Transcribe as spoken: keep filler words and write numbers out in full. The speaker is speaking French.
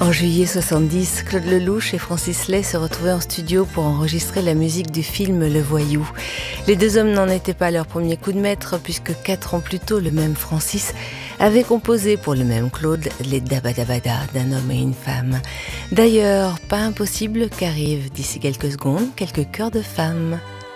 En juillet soixante-dix, Claude Lelouch et Francis Lai se retrouvaient en studio pour enregistrer la musique du film Le Voyou. Les deux hommes n'en étaient pas à leur premier coup de maître, puisque quatre ans plus tôt, le même Francis avait composé pour le même Claude les Dabadabada d'un homme et une femme. D'ailleurs, pas impossible qu'arrivent d'ici quelques secondes quelques chœurs de femmes.